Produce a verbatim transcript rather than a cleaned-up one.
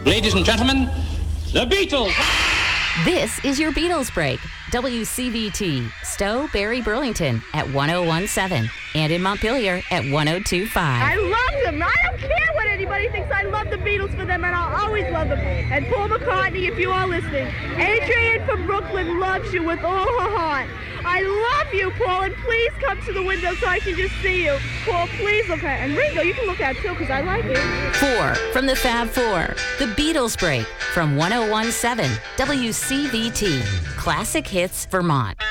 Ladies and gentlemen, the Beatles! This is your Beatles Break. W C V T, Stowe, Barry, Burlington at one oh one point seven and in Montpelier at one oh two point five. I love them. I don't care what anybody thinks. I love the Beatles for them, and I'll always love them. And Paul McCartney, if you are listening, Adrienne from Brooklyn loves you with all her heart. I love you, Paul, and please come to the window so I can just see you. Paul, please look at And Ringo, you can look at too, because I like you. Four from the Fab Four, the Beatles Break from one oh one point seven W C V T, Classic Hits, Vermont.